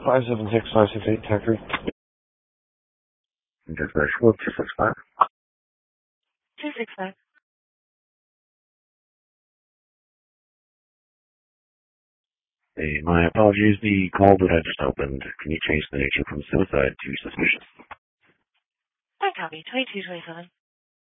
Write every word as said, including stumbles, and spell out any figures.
five seven six five six eight, Tucker. Dispatch, what, two six five? two six five. Hey, my apologies, the call that I just opened. Can you change the nature from suicide to suspicious? I copy. twenty-two twenty-seven.